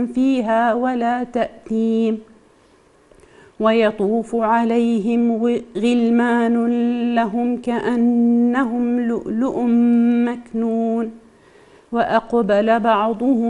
فيها ولا تأثيم ويطوف عليهم غلمان لهم كأنهم لؤلؤ مكنون وأقبل بعضهم